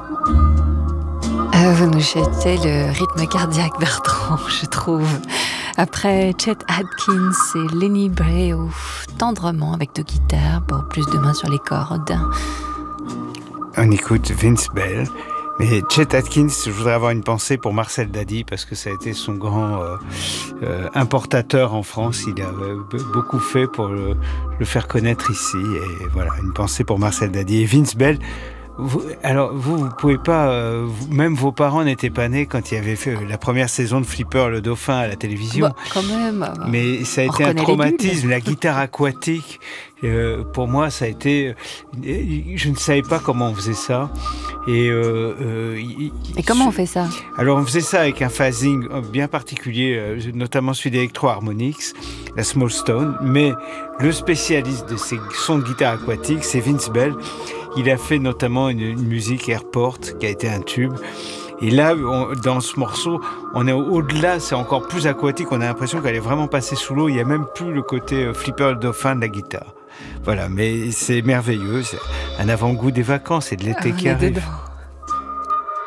Vous nous jetez le rythme cardiaque, Bertrand, je trouve. Après Chet Atkins et Lenny Breau, tendrement avec deux guitares pour plus de mains sur les cordes. On écoute Vince Bell. Mais Chet Atkins, je voudrais avoir une pensée pour Marcel Dady parce que ça a été son grand importateur en France. Il a beaucoup fait pour le faire connaître ici. Et voilà, une pensée pour Marcel Dady. Et Vince Bell, vous pouvez pas, même vos parents n'étaient pas nés quand il y avait fait la première saison de Flipper le Dauphin à la télévision. Bah, quand même. Mais ça a été un traumatisme. La guitare aquatique, pour moi, ça a été. Je ne savais pas comment on faisait ça. Et comment on fait ça ? Alors, on faisait ça avec un phasing bien particulier, notamment celui d'Electro Harmonix, la Small Stone. Mais le spécialiste de ces sons de guitare aquatique, c'est Vince Bell. Il a fait notamment une musique Airport qui a été un tube. Et là, dans ce morceau, on est au-delà, c'est encore plus aquatique. On a l'impression qu'elle est vraiment passée sous l'eau. Il n'y a même plus le côté Flipper le Dauphin de la guitare. Voilà, mais c'est merveilleux. C'est un avant-goût des vacances et de l'été qui arrive.